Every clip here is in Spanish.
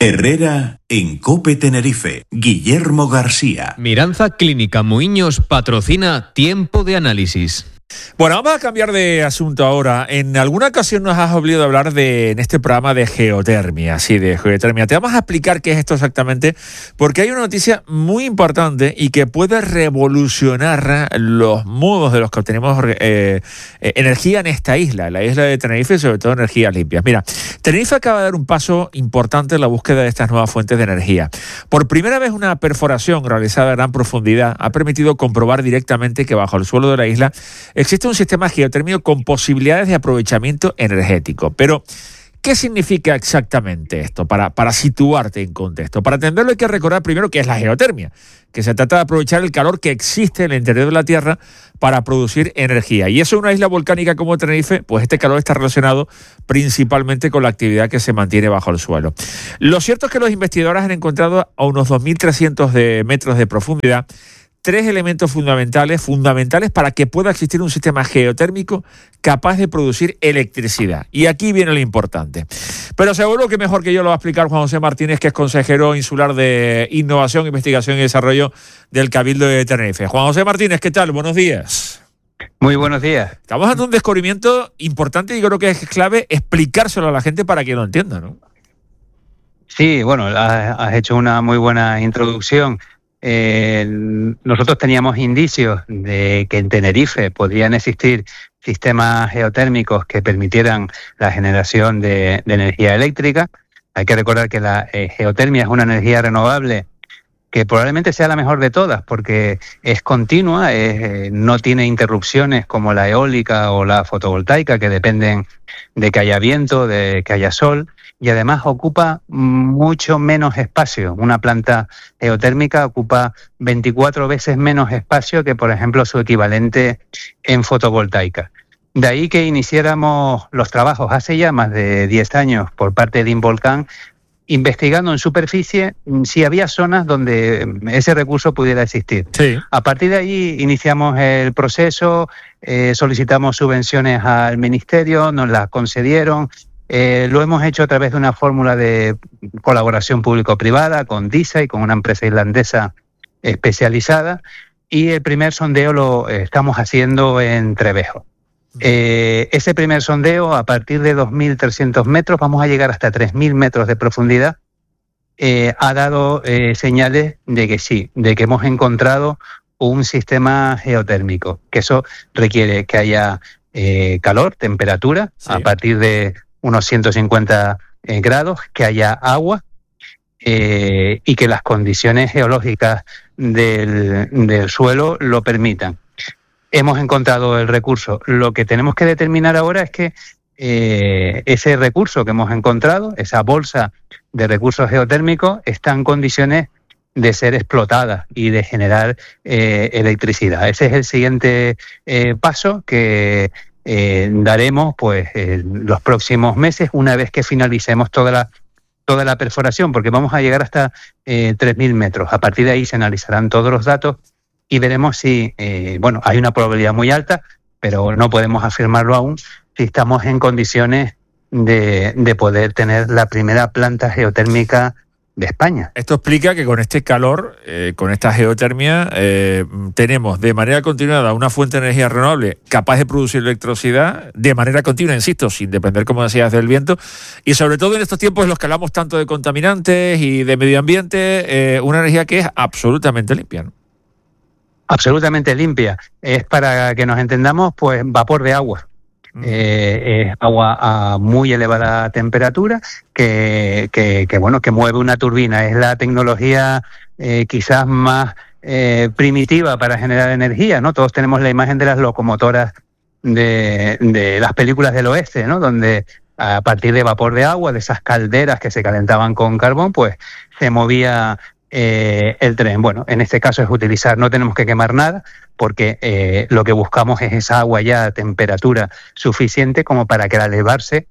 Herrera en COPE Tenerife. Guillermo García. Miranza Clínica Muiños patrocina Tiempo de Análisis. Bueno, vamos a cambiar de asunto ahora. En alguna ocasión nos has obligado a hablar en este programa de geotermia. Sí, de geotermia. Te vamos a explicar qué es esto exactamente, porque hay una noticia muy importante y que puede revolucionar los modos de los que obtenemos energía en esta isla, la isla de Tenerife, y sobre todo energías limpias. Mira, Tenerife acaba de dar un paso importante en la búsqueda de estas nuevas fuentes de energía. Por primera vez, una perforación realizada a gran profundidad ha permitido comprobar directamente que bajo el suelo de la isla existe un sistema geotérmico con posibilidades de aprovechamiento energético. Pero, ¿qué significa exactamente esto? Para situarte en contexto. Para entenderlo hay que recordar primero qué es la geotermia, que se trata de aprovechar el calor que existe en el interior de la Tierra para producir energía. Y eso en una isla volcánica como Tenerife, pues este calor está relacionado principalmente con la actividad que se mantiene bajo el suelo. Lo cierto es que los investigadores han encontrado a unos 2.300 metros de profundidad tres elementos fundamentales para que pueda existir un sistema geotérmico capaz de producir electricidad. Y aquí viene lo importante. Pero seguro que mejor que yo lo va a explicar Juan José Martínez, que es consejero insular de Innovación, Investigación y Desarrollo del Cabildo de Tenerife. Juan José Martínez, ¿qué tal? Buenos días. Muy buenos días. Estamos ante un descubrimiento importante y creo que es clave explicárselo a la gente para que lo entienda, ¿no? Sí, bueno, has hecho una muy buena introducción. Nosotros teníamos indicios de que en Tenerife podrían existir sistemas geotérmicos que permitieran la generación de energía eléctrica. Hay que recordar que la geotermia es una energía renovable que probablemente sea la mejor de todas porque es continua, no tiene interrupciones como la eólica o la fotovoltaica, que dependen de que haya viento, de que haya sol, y además ocupa mucho menos espacio. Una planta geotérmica ocupa 24 veces menos espacio que, por ejemplo, su equivalente en fotovoltaica. De ahí que iniciáramos los trabajos hace ya más de 10 años por parte de Involcan, investigando en superficie si había zonas donde ese recurso pudiera existir. Sí. A partir de ahí iniciamos el proceso, solicitamos subvenciones al ministerio, nos las concedieron. Lo hemos hecho a través de una fórmula de colaboración público-privada con DISA y con una empresa irlandesa especializada, y el primer sondeo lo estamos haciendo en Trevejo. Ese primer sondeo, a partir de 2.300 metros, vamos a llegar hasta 3.000 metros de profundidad, ha dado señales de que sí, de que hemos encontrado un sistema geotérmico, que eso requiere que haya calor, temperatura, sí, a partir de unos 150 grados, que haya agua y que las condiciones geológicas del suelo lo permitan. Hemos encontrado el recurso. Lo que tenemos que determinar ahora es que ese recurso que hemos encontrado, esa bolsa de recursos geotérmicos, está en condiciones de ser explotada y de generar electricidad. Ese es el siguiente paso que daremos pues los próximos meses, una vez que finalicemos toda la perforación, porque vamos a llegar hasta 3.000 metros. A partir de ahí se analizarán todos los datos y veremos si, hay una probabilidad muy alta, pero no podemos afirmarlo aún, si estamos en condiciones de poder tener la primera planta geotérmica de España. Esto explica que con este calor, con esta geotermia, tenemos de manera continuada una fuente de energía renovable capaz de producir electricidad de manera continua, insisto, sin depender, como decías, del viento, y sobre todo en estos tiempos en los que hablamos tanto de contaminantes y de medio ambiente, una energía que es absolutamente limpia, ¿no? Absolutamente limpia. Es, para que nos entendamos, pues vapor de agua. Es agua a muy elevada temperatura que mueve una turbina. Es la tecnología quizás más primitiva para generar energía, ¿no? Todos tenemos la imagen de las locomotoras de las películas del oeste, ¿no? Donde a partir de vapor de agua, de esas calderas que se calentaban con carbón, pues se movía el tren. Bueno, en este caso es utilizar, no tenemos que quemar nada, porque lo que buscamos es esa agua ya a temperatura suficiente como para que al elevarse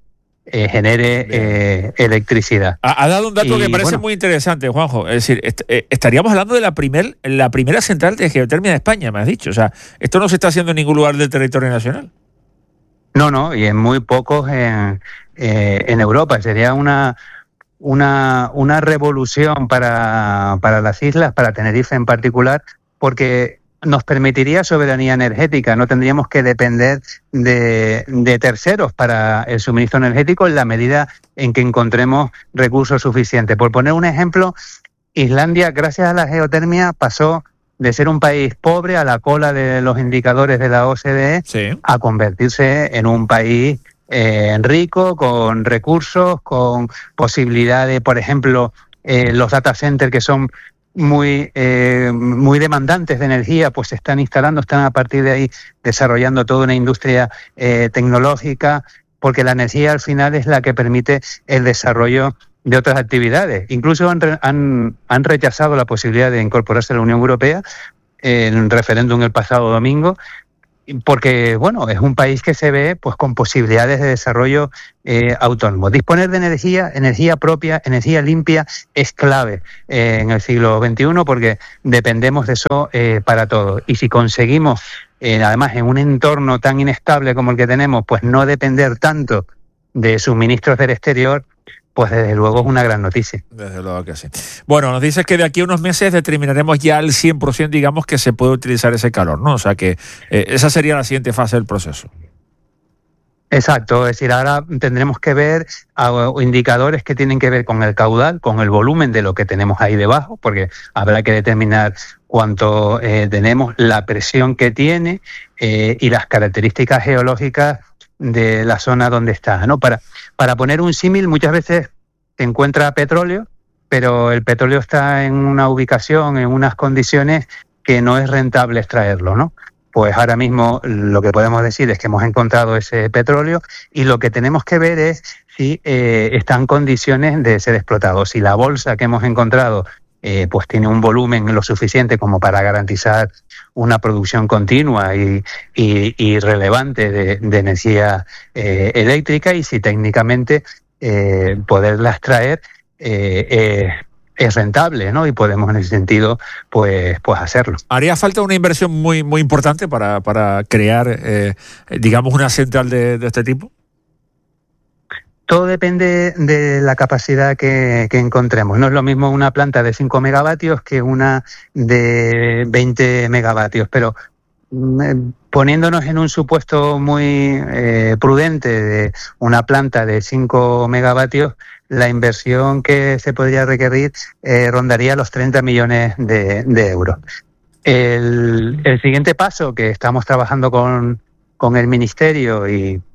genere electricidad. Ha dado un dato que me parece muy interesante, Juanjo. Es decir, estaríamos hablando de la primera central de geotermia de España, me has dicho. O sea, esto no se está haciendo en ningún lugar del territorio nacional. No, y en muy pocos en Europa. Sería una una revolución para las islas, para Tenerife en particular, porque nos permitiría soberanía energética, no tendríamos que depender de terceros para el suministro energético en la medida en que encontremos recursos suficientes. Por poner un ejemplo, Islandia, gracias a la geotermia, pasó de ser un país pobre a la cola de los indicadores de la OCDE, sí, a convertirse en un país rico, con recursos, con posibilidad de, por ejemplo, los data centers que son muy demandantes de energía, pues se están instalando, están a partir de ahí desarrollando toda una industria tecnológica, porque la energía al final es la que permite el desarrollo de otras actividades. Incluso han rechazado la posibilidad de incorporarse a la Unión Europea en un referéndum el pasado domingo, porque bueno, es un país que se ve pues con posibilidades de desarrollo autónomo. Disponer de energía propia, energía limpia es clave en el siglo XXI, porque dependemos de eso para todo. Y si conseguimos, además en un entorno tan inestable como el que tenemos, pues no depender tanto de suministros del exterior, pues desde luego es una gran noticia. Desde luego que sí. Bueno, nos dices que de aquí a unos meses determinaremos ya al 100%, digamos, que se puede utilizar ese calor, ¿no? O sea que esa sería la siguiente fase del proceso. Exacto, es decir, ahora tendremos que ver indicadores que tienen que ver con el caudal, con el volumen de lo que tenemos ahí debajo, porque habrá que determinar cuánto tenemos, la presión que tiene y las características geológicas de la zona donde está, ¿no? Para poner un símil, muchas veces se encuentra petróleo, pero el petróleo está en una ubicación, en unas condiciones que no es rentable extraerlo, ¿no? Pues ahora mismo lo que podemos decir es que hemos encontrado ese petróleo y lo que tenemos que ver es si está en condiciones de ser explotado. Si la bolsa que hemos encontrado pues tiene un volumen lo suficiente como para garantizar una producción continua y relevante de energía eléctrica, y si técnicamente poderla extraer es rentable, ¿no? Y podemos en ese sentido pues hacerlo. ¿Haría falta una inversión muy importante para crear, digamos, una central de este tipo? Todo depende de la capacidad que encontremos. No es lo mismo una planta de 5 megavatios que una de 20 megavatios, pero poniéndonos en un supuesto muy prudente de una planta de 5 megavatios, la inversión que se podría requerir rondaría los 30 millones de euros. El siguiente paso, que estamos trabajando con el Ministerio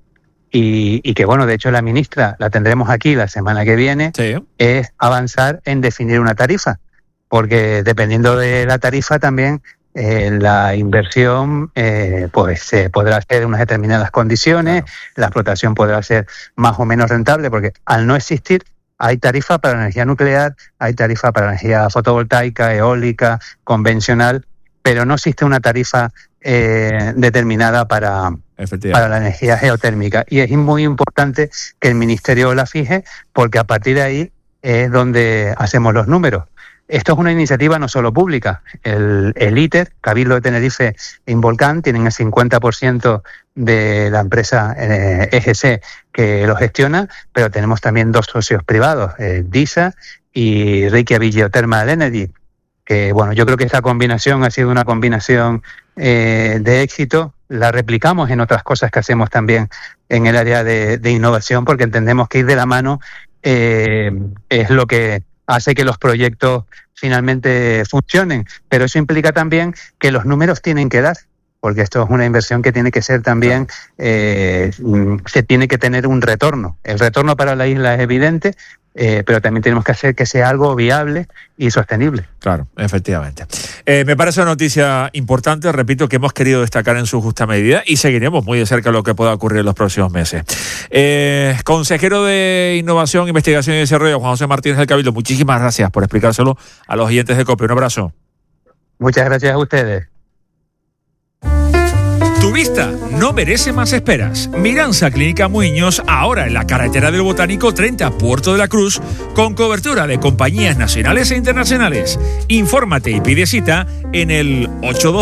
y que, bueno, de hecho la ministra la tendremos aquí la semana que viene, sí, es avanzar en definir una tarifa, porque dependiendo de la tarifa también la inversión pues se podrá hacer en unas determinadas condiciones, claro, la explotación podrá ser más o menos rentable, porque al no existir hay tarifa para la energía nuclear, hay tarifa para la energía fotovoltaica, eólica, convencional, pero no existe una tarifa determinada para la energía geotérmica, y es muy importante que el Ministerio la fije, porque a partir de ahí es donde hacemos los números. Esto es una iniciativa no solo pública. El ITER, Cabildo de Tenerife e Involcan tienen el 50% de la empresa EGC que lo gestiona, pero tenemos también dos socios privados, DISA y Reykjavik Geothermal Energy, que bueno, yo creo que esta combinación ha sido una combinación de éxito. La replicamos en otras cosas que hacemos también en el área de innovación, porque entendemos que ir de la mano es lo que hace que los proyectos finalmente funcionen, pero eso implica también que los números tienen que dar, porque esto es una inversión que tiene que ser también, se tiene que tener un retorno. El retorno para la isla es evidente, pero también tenemos que hacer que sea algo viable y sostenible. Claro, efectivamente. Me parece una noticia importante, repito, que hemos querido destacar en su justa medida, y seguiremos muy de cerca lo que pueda ocurrir en los próximos meses. Consejero de Innovación, Investigación y Desarrollo, Juan José Martínez del Cabildo, muchísimas gracias por explicárselo a los oyentes de COPE. Un abrazo. Muchas gracias a ustedes. Tu vista no merece más esperas. Miranza Clínica Muiños, ahora en la carretera del Botánico 30, Puerto de la Cruz, con cobertura de compañías nacionales e internacionales. Infórmate y pide cita en el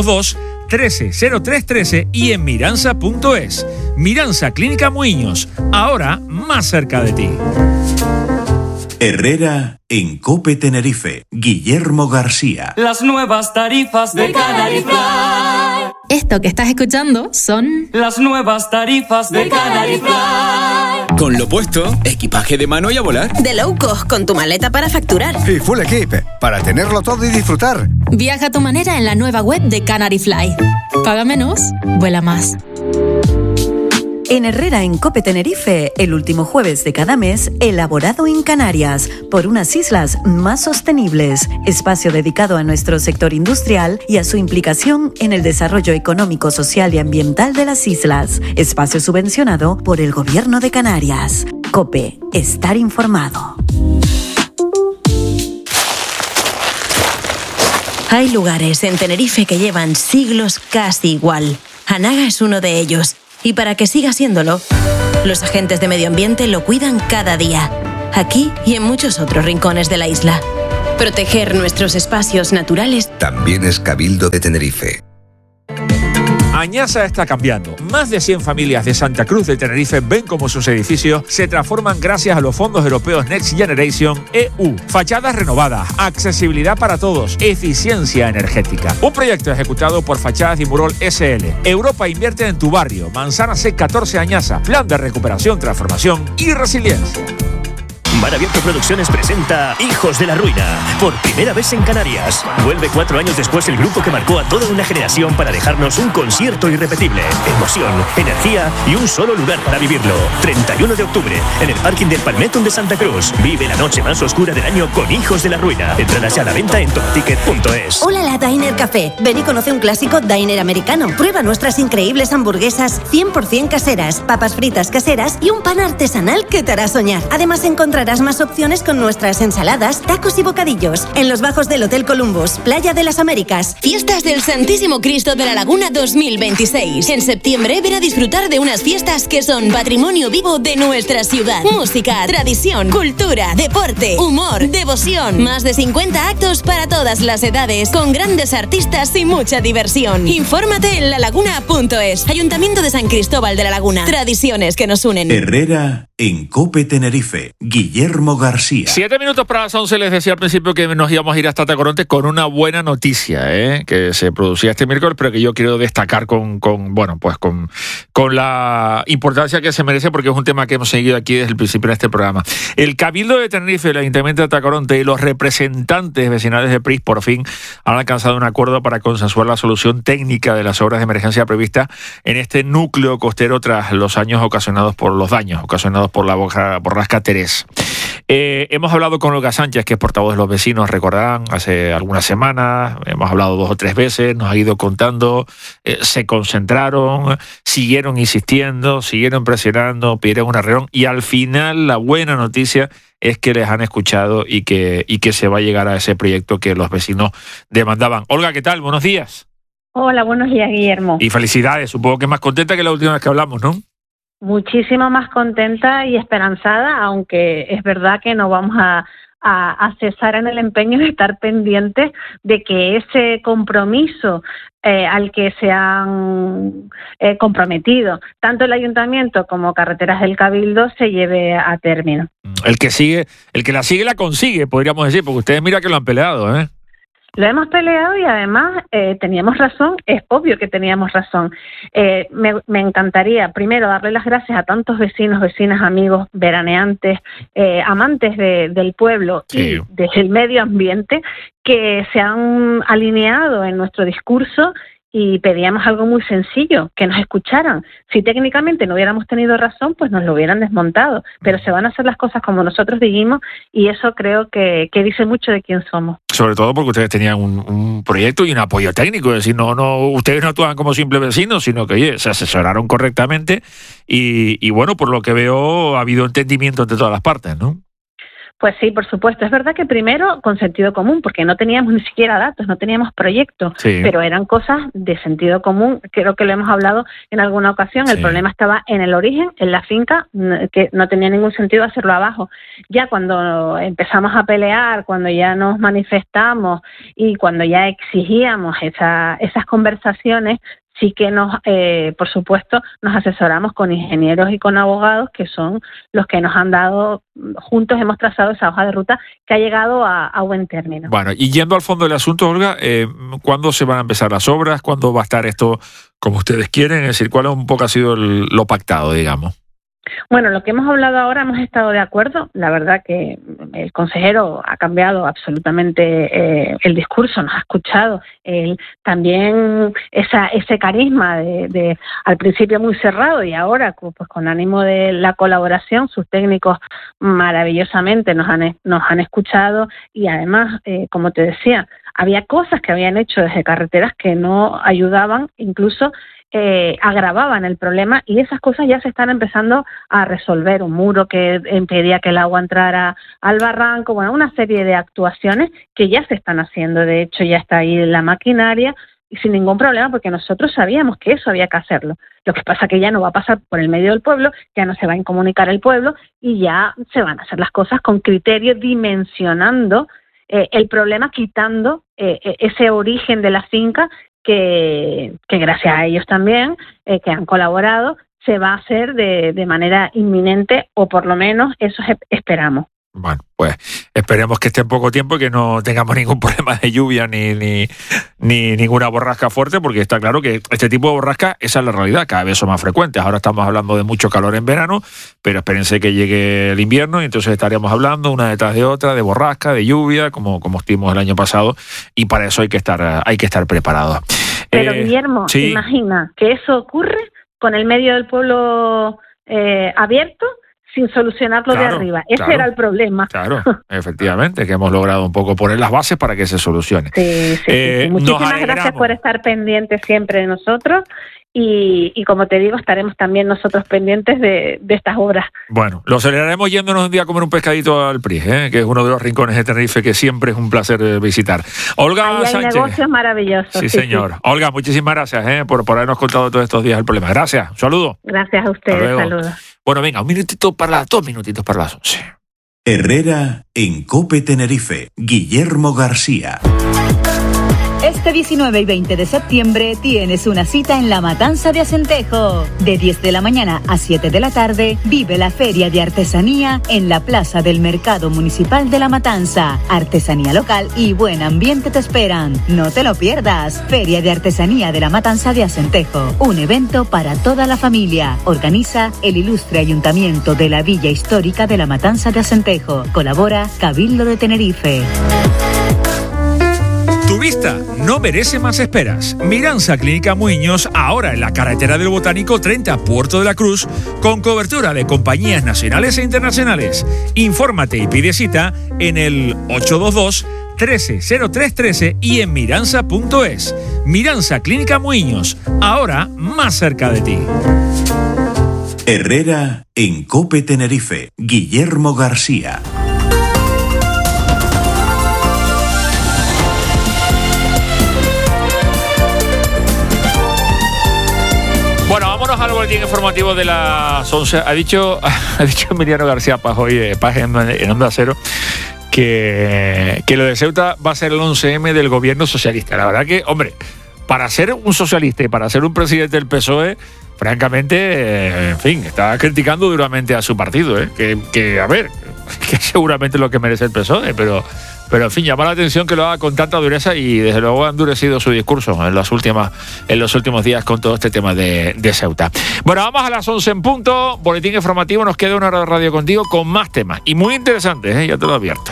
822-130313 y en miranza.es. Miranza Clínica Muiños, ahora más cerca de ti. Herrera en COPE Tenerife. Guillermo García. Las nuevas tarifas de Canary Fly. Esto que estás escuchando son las nuevas tarifas de Canary Fly. Con lo puesto, equipaje de mano y a volar. De low cost, con tu maleta para facturar. Y full equip, para tenerlo todo y disfrutar. Viaja a tu manera en la nueva web de Canary Fly. Paga menos, vuela más. En Herrera en COPE Tenerife, el último jueves de cada mes, elaborado en Canarias, por unas islas más sostenibles. Espacio dedicado a nuestro sector industrial y a su implicación en el desarrollo económico, social y ambiental de las islas. Espacio subvencionado por el Gobierno de Canarias. COPE, estar informado. Hay lugares en Tenerife que llevan siglos casi igual. Anaga es uno de ellos. Y para que siga siéndolo, los agentes de medio ambiente lo cuidan cada día, aquí y en muchos otros rincones de la isla. Proteger nuestros espacios naturales también es Cabildo de Tenerife. Añasa está cambiando. Más de 100 familias de Santa Cruz de Tenerife ven cómo sus edificios se transforman gracias a los fondos europeos Next Generation EU. Fachadas renovadas, accesibilidad para todos, eficiencia energética. Un proyecto ejecutado por Fachadas y Murol SL. Europa invierte en tu barrio. Manzana C14 Añasa. Plan de recuperación, transformación y resiliencia. Mar Abierto Producciones presenta Hijos de la Ruina, por primera vez en Canarias. Vuelve 4 años después el grupo que marcó a toda una generación para dejarnos un concierto irrepetible. Emoción, energía y un solo lugar para vivirlo. 31 de octubre, en el parking del Palmetón de Santa Cruz. Vive la noche más oscura del año con Hijos de la Ruina. Entradas ya a la venta en topticket.es. Hola, la Diner Café. Ven y conoce un clásico diner americano. Prueba nuestras increíbles hamburguesas 100% caseras, papas fritas caseras y un pan artesanal que te hará soñar. Además encontrarás más opciones con nuestras ensaladas, tacos y bocadillos. En los bajos del Hotel Columbus, Playa de las Américas. Fiestas del Santísimo Cristo de la Laguna 2026. En septiembre ven a disfrutar de unas fiestas que son patrimonio vivo de nuestra ciudad. Música, tradición, cultura, deporte, humor, devoción. Más de 50 actos para todas las edades, con grandes artistas y mucha diversión. Infórmate en lalaguna.es. Ayuntamiento de San Cristóbal de la Laguna. Tradiciones que nos unen. Herrera en COPE Tenerife. Guillermo García. 7 minutos para las 11. Les decía al principio que nos íbamos a ir hasta Tacoronte con una buena noticia, que se producía este miércoles, pero que yo quiero destacar con la importancia que se merece, porque es un tema que hemos seguido aquí desde el principio de este programa. El Cabildo de Tenerife, el Ayuntamiento de Tacoronte y los representantes vecinales de PRIS por fin han alcanzado un acuerdo para consensuar la solución técnica de las obras de emergencia previstas en este núcleo costero tras los daños ocasionados por la borrasca Teresa. Hemos hablado con Olga Sánchez, que es portavoz de los vecinos, recordarán, hace algunas semanas. Hemos hablado 2 o 3 veces, nos ha ido contando, se concentraron, siguieron insistiendo, siguieron presionando, pidieron una reunión y al final la buena noticia es que les han escuchado y que se va a llegar a ese proyecto que los vecinos demandaban. Olga, ¿qué tal? Buenos días. Hola, buenos días, Guillermo. Y felicidades, supongo que más contenta que la última vez que hablamos, ¿no? Muchísimo más contenta y esperanzada, aunque es verdad que no vamos a cesar en el empeño de estar pendientes de que ese compromiso al que se han comprometido tanto el Ayuntamiento como Carreteras del Cabildo se lleve a término. El que la sigue la consigue, podríamos decir, porque ustedes mira que lo han peleado, ¿eh? Lo hemos peleado y además teníamos razón, es obvio que teníamos razón. Me encantaría primero darle las gracias a tantos vecinos, vecinas, amigos, veraneantes, amantes del pueblo y del medio ambiente que se han alineado en nuestro discurso y pedíamos algo muy sencillo, que nos escucharan. Si técnicamente no hubiéramos tenido razón, pues nos lo hubieran desmontado, pero se van a hacer las cosas como nosotros dijimos y eso creo que dice mucho de quién somos. Sobre todo porque ustedes tenían un proyecto y un apoyo técnico, es decir, no ustedes no actúan como simples vecinos, sino que oye, se asesoraron correctamente y bueno, por lo que veo ha habido entendimiento entre todas las partes, ¿no? Pues sí, por supuesto. Es verdad que primero con sentido común, porque no teníamos ni siquiera datos, no teníamos proyectos, pero eran cosas de sentido común. Creo que lo hemos hablado en alguna ocasión. El problema estaba en el origen, en la finca, que no tenía ningún sentido hacerlo abajo. Ya cuando empezamos a pelear, cuando ya nos manifestamos y cuando ya exigíamos esas conversaciones, sí que por supuesto, nos asesoramos con ingenieros y con abogados que son los que nos han dado, juntos hemos trazado esa hoja de ruta que ha llegado a buen término. Bueno, y yendo al fondo del asunto, Olga, ¿cuándo se van a empezar las obras? ¿Cuándo va a estar esto como ustedes quieren? Es decir, ¿cuál un poco ha sido lo pactado, digamos? Bueno, lo que hemos hablado ahora hemos estado de acuerdo. La verdad que el consejero ha cambiado absolutamente el discurso, nos ha escuchado. También ese carisma de al principio muy cerrado y ahora pues con ánimo de la colaboración, sus técnicos maravillosamente nos han escuchado y además, como te decía, había cosas que habían hecho desde carreteras que no ayudaban, incluso agravaban el problema, y esas cosas ya se están empezando a resolver. Un muro que impedía que el agua entrara al barranco, bueno, una serie de actuaciones que ya se están haciendo. De hecho, ya está ahí la maquinaria y sin ningún problema, porque nosotros sabíamos que eso había que hacerlo. Lo que pasa que ya no va a pasar por el medio del pueblo, ya no se va a incomunicar el pueblo y ya se van a hacer las cosas con criterio, dimensionando el problema, quitando ese origen de la finca que gracias a ellos también, que han colaborado, se va a hacer de manera inminente, o por lo menos eso esperamos. Bueno, pues esperemos que esté en poco tiempo y que no tengamos ningún problema de lluvia ni ninguna borrasca fuerte, porque está claro que este tipo de borrasca, esa es la realidad, cada vez son más frecuentes. Ahora estamos hablando de mucho calor en verano, pero espérense que llegue el invierno y entonces estaríamos hablando una detrás de otra de borrasca, de lluvia, como estuvimos el año pasado, y para eso hay que estar preparados. Pero Guillermo, sí. Imagina que eso ocurre con el medio del pueblo abierto, sin solucionarlo de arriba. Ese era el problema. Claro, efectivamente, que hemos logrado un poco poner las bases para que se solucione. Sí. Muchísimas gracias por estar pendientes siempre de nosotros y como te digo, estaremos también nosotros pendientes de estas obras. Bueno, lo celebraremos yéndonos un día a comer un pescadito al PRI, que es uno de los rincones de Tenerife que siempre es un placer visitar. Olga Ahí hay Sánchez. negocios maravillosos. Sí, señor. Sí. Olga, muchísimas gracias por habernos contado todos estos días el problema. Gracias, un saludo. Gracias a ustedes, saludos. Bueno, venga, 2 minutitos para las 11. Herrera en COPE Tenerife. Guillermo García. Este 19 y 20 de septiembre tienes una cita en La Matanza de Acentejo. De 10 de la mañana a 7 de la tarde, vive la Feria de Artesanía en la Plaza del Mercado Municipal de La Matanza. Artesanía local y buen ambiente te esperan. No te lo pierdas. Feria de Artesanía de La Matanza de Acentejo. Un evento para toda la familia. Organiza el ilustre Ayuntamiento de la Villa Histórica de La Matanza de Acentejo. Colabora Cabildo de Tenerife. Tu vista no merece más esperas. Miranza Clínica Muiños, ahora en la carretera del Botánico 30, Puerto de la Cruz, con cobertura de compañías nacionales e internacionales. Infórmate y pide cita en el 822-130313 y en miranza.es. Miranza Clínica Muiños, ahora más cerca de ti. Herrera en COPE Tenerife. Guillermo García. Bueno, vámonos al boletín informativo de las 11. Ha dicho Emiliano García Paz hoy, Paz en Onda Cero, que lo de Ceuta va a ser el 11M del gobierno socialista. La verdad que, hombre, para ser un socialista y para ser un presidente del PSOE, francamente, en fin, está criticando duramente a su partido, que a ver, que seguramente es lo que merece el PSOE, pero en fin, llama la atención que lo haga con tanta dureza y desde luego ha endurecido su discurso en los últimos días con todo este tema de Ceuta. Bueno, vamos a las 11 en punto, boletín informativo, nos queda una hora de radio contigo con más temas y muy interesantes, ya te lo advierto.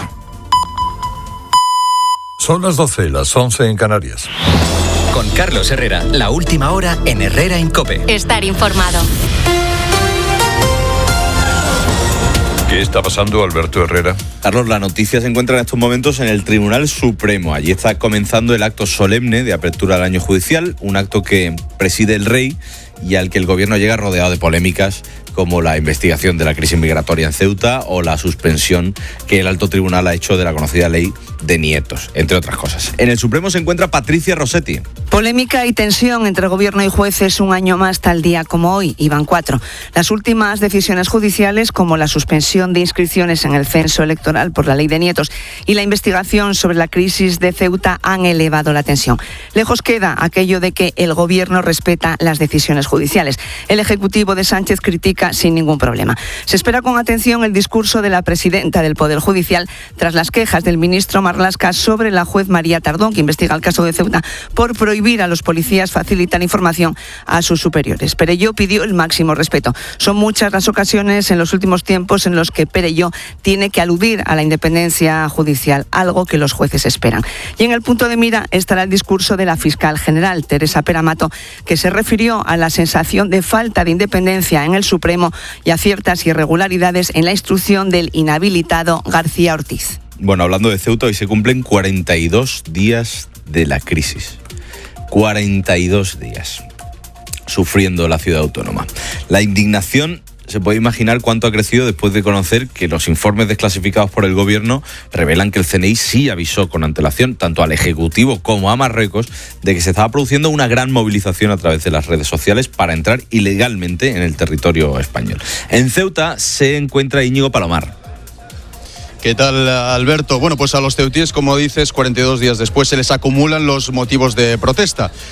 Son las 12, las 11 en Canarias. Con Carlos Herrera, la última hora en Herrera en COPE. Estar informado. ¿Qué está pasando, Alberto Herrera? Carlos, la noticia se encuentra en estos momentos en el Tribunal Supremo. Allí está comenzando el acto solemne de apertura del año judicial, un acto que preside el rey y al que el gobierno llega rodeado de polémicas como la investigación de la crisis migratoria en Ceuta o la suspensión que el alto tribunal ha hecho de la conocida ley de nietos, entre otras cosas. En el Supremo se encuentra Patricia Rossetti. Polémica y tensión entre gobierno y jueces un año más tal día como hoy, y van 4. Las últimas decisiones judiciales, como la suspensión de inscripciones en el censo electoral por la ley de nietos y la investigación sobre la crisis de Ceuta, han elevado la tensión. Lejos queda aquello de que el gobierno respeta las decisiones judiciales. El Ejecutivo de Sánchez critica sin ningún problema. Se espera con atención el discurso de la presidenta del Poder Judicial tras las quejas del ministro Marlaska sobre la juez María Tardón, que investiga el caso de Ceuta, por prohibir a los policías facilitar información a sus superiores. Perelló pidió el máximo respeto. Son muchas las ocasiones en los últimos tiempos en los que Perelló tiene que aludir a la independencia judicial, algo que los jueces esperan. Y en el punto de mira estará el discurso de la fiscal general, Teresa Peramato, que se refirió a la sensación de falta de independencia en el Supremo y a ciertas irregularidades en la instrucción del inhabilitado García Ortiz. Bueno, hablando de Ceuta, hoy se cumplen 42 días de la crisis. 42 días sufriendo la ciudad autónoma. La indignación, se puede imaginar cuánto ha crecido después de conocer que los informes desclasificados por el gobierno revelan que el CNI sí avisó con antelación, tanto al Ejecutivo como a Marruecos, de que se estaba produciendo una gran movilización a través de las redes sociales para entrar ilegalmente en el territorio español. En Ceuta se encuentra Íñigo Palomar. ¿Qué tal, Alberto? Bueno, pues a los ceutíes, como dices, 42 días después se les acumulan los motivos de protesta.